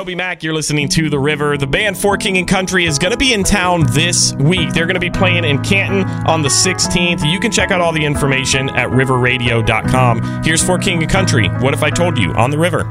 Toby Mac. You're listening to The River. The band For King and Country is going to be in town this week. They're going to be playing in Canton on the 16th. You can check out all the information at riverradio.com. Here's For King and Country. What If I Told You on The River?